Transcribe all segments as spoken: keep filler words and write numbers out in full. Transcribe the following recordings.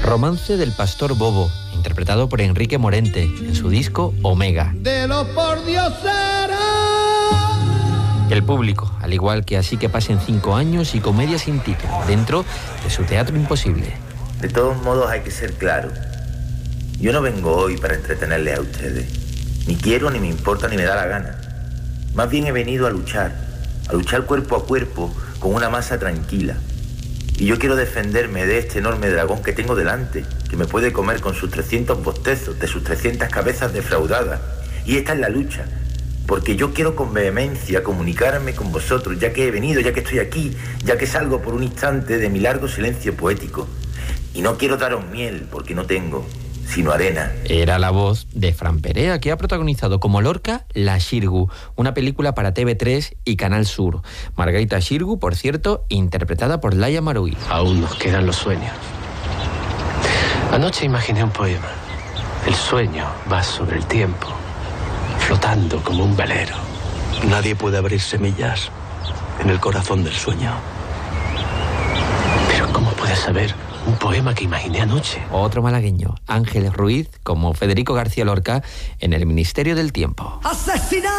Romance del pastor Bobo, interpretado por Enrique Morente, en su disco Omega. De los pordioseros. El público, al igual que Así que pasen cinco años y Comedia sin título, dentro de su Teatro Imposible. De todos modos hay que ser claro. Yo no vengo hoy para entretenerles a ustedes. Ni quiero, ni me importa, ni me da la gana. Más bien he venido a luchar, a luchar cuerpo a cuerpo con una masa tranquila. Y yo quiero defenderme de este enorme dragón que tengo delante, que me puede comer con sus trescientos bostezos, de sus trescientas cabezas defraudadas. Y esta es la lucha, porque yo quiero con vehemencia comunicarme con vosotros, ya que he venido, ya que estoy aquí, ya que salgo por un instante de mi largo silencio poético. Y no quiero daros miel, porque no tengo, sino arena. Era la voz de Fran Perea, que ha protagonizado como Lorca La Xirgu, una película para T V tres y Canal Sur. Margarita Xirgu, por cierto, interpretada por Laia Maruí. Aún nos quedan los sueños. Anoche imaginé un poema. El sueño va sobre el tiempo, flotando como un velero. Nadie puede abrir semillas en el corazón del sueño. Pero ¿cómo puedes saber un poema que imaginé anoche? Otro malagueño, Ángel Ruiz, como Federico García Lorca en El Ministerio del Tiempo. ¡Asesinar!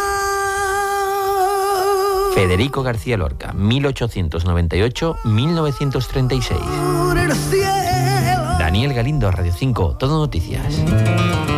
Federico García Lorca, mil ochocientos noventa y ocho a mil novecientos treinta y seis. Daniel Galindo, Radio cinco, Todo Noticias.